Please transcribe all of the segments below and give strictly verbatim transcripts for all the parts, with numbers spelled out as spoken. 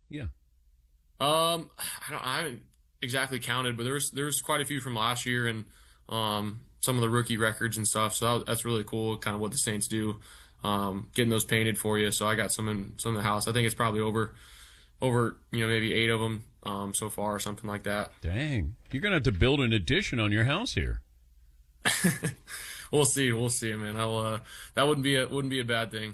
Yeah. Um, I don't, I haven't exactly counted, but there's there's quite a few from last year and um some of the rookie records and stuff. So that, that's really cool. Kind of what the Saints do, um, getting those painted for you. So I got some in some in the house. I think it's probably over over you know maybe eight of them um so far or something like that. Dang, you're gonna have to build an addition on your house here. We'll see. We'll see, man. I'll uh that wouldn't be a wouldn't be a bad thing.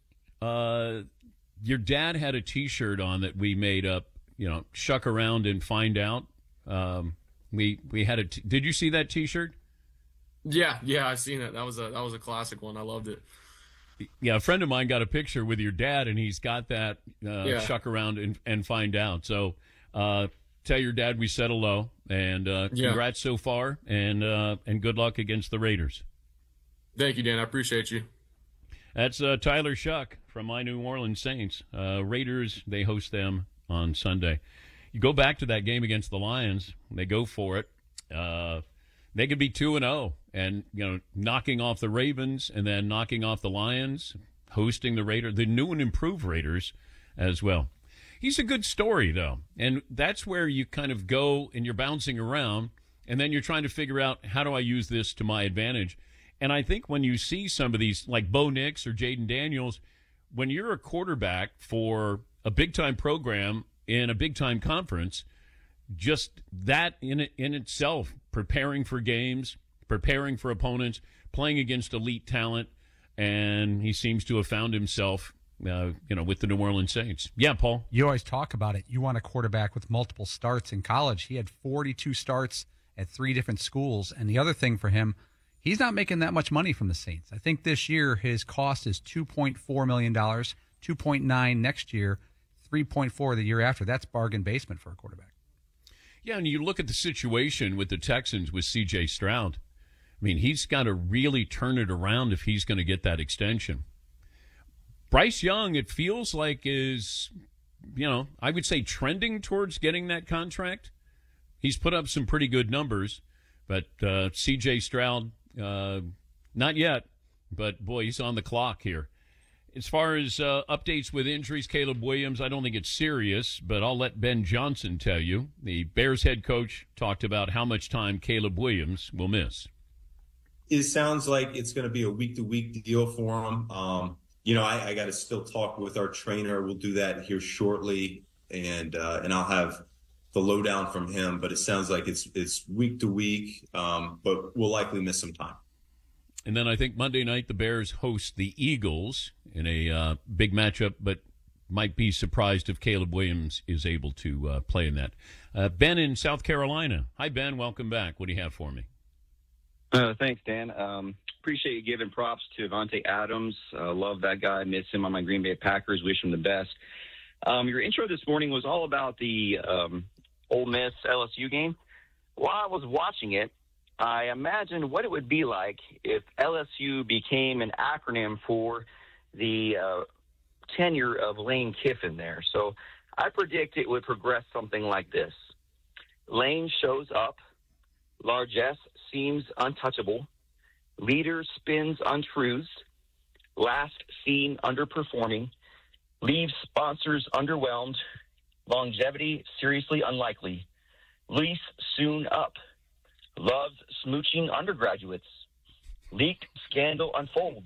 Uh, your dad had a T-shirt on that we made up. You know, shuck around and find out. Um, we we had a. T- Did you see that T-shirt? Yeah, yeah, I've seen it. That was a that was a classic one. I loved it. Yeah, a friend of mine got a picture with your dad, and he's got that uh, Yeah. shuck around and, and find out. So uh, tell your dad we said hello, and uh, Yeah. congrats so far, and uh, and good luck against the Raiders. Thank you, Dan. I appreciate you. That's uh, Tyler Shuck from my New Orleans Saints. Uh, Raiders, they host them on Sunday. You go back to that game against the Lions, they go for it. Uh, they could be two and zero, and you know, knocking off the Ravens and then knocking off the Lions, hosting the Raiders, the new and improved Raiders as well. He's a good story though, and that's where you kind of go and you're bouncing around, and then you're trying to figure out how do I use this to my advantage. And I think when you see some of these, like Bo Nix or Jaden Daniels, when you're a quarterback for a big-time program in a big-time conference, just that in it, in itself, preparing for games, preparing for opponents, playing against elite talent, and he seems to have found himself, uh, you know, with the New Orleans Saints. Yeah, Paul? You always talk about it. You want a quarterback with multiple starts in college. He had forty-two starts at three different schools, and the other thing for him, he's not making that much money from the Saints. I think this year his cost is two point four million dollars, two point nine next year, three point four the year after. That's bargain basement for a quarterback. Yeah, and you look at the situation with the Texans with C J Stroud. I mean, he's got to really turn it around if he's going to get that extension. Bryce Young, it feels like is, you know, I would say trending towards getting that contract. He's put up some pretty good numbers, but uh, C J Stroud, uh, not yet. But, boy, he's on the clock here. As far as uh, updates with injuries, Caleb Williams, I don't think it's serious, but I'll let Ben Johnson tell you. The Bears head coach talked about how much time Caleb Williams will miss. It sounds like it's going to be a week-to-week deal for him. Um, you know, I, I got to still talk with our trainer. We'll do that here shortly, and uh, and I'll have the lowdown from him. But it sounds like it's it's week-to-week, um, but we'll likely miss some time. And then I think Monday night the Bears host the Eagles in a uh, big matchup, but might be surprised if Caleb Williams is able to uh, play in that. Uh, Ben in South Carolina. Hi, Ben. Welcome back. What do you have for me? Uh, thanks, Dan. Um, appreciate you giving props to Davante Adams. Uh, love that guy. Miss him on my Green Bay Packers. Wish him the best. Um, your intro this morning was all about the um, Ole Miss L S U game. While I was watching it, I imagined what it would be like if L S U became an acronym for the uh, tenure of Lane Kiffin there. So I predict it would progress something like this. Lane shows up. Largesse seems untouchable. Leader spins untruths. Last seen underperforming. Leaves sponsors underwhelmed. Longevity seriously unlikely. Lease soon up. Loves smooching undergraduates. Leaked scandal unfolds.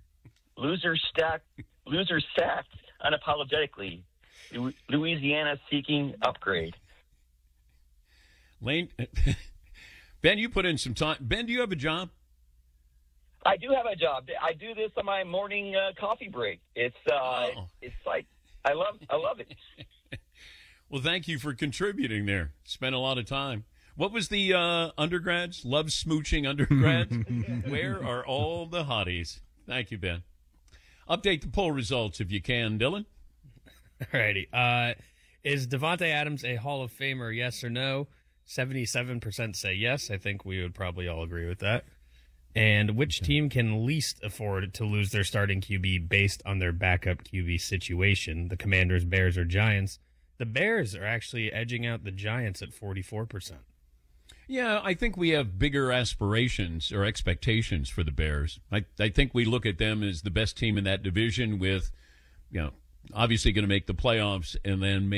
Loser stack, loser sacked unapologetically. Lu- Louisiana seeking upgrade. Lane, Ben, you put in some time. Ben, do you have a job? I do have a job. I do this on my morning uh, coffee break. It's uh, Oh. it's like I love I love it. Well, thank you for contributing there. Spent a lot of time. What was the uh, undergrads? Love smooching undergrads? Where are all the hotties? Thank you, Ben. Update the poll results if you can, Dylan. Alrighty. Uh, is Davante Adams a Hall of Famer, yes or no? seventy-seven percent say yes. I think we would probably all agree with that. And which team can least afford to lose their starting Q B based on their backup Q B situation? The Commanders, Bears, or Giants? The Bears are actually edging out the Giants at forty-four percent. Yeah, I think we have bigger aspirations or expectations for the Bears. I, I think we look at them as the best team in that division with, you know, obviously going to make the playoffs and then maybe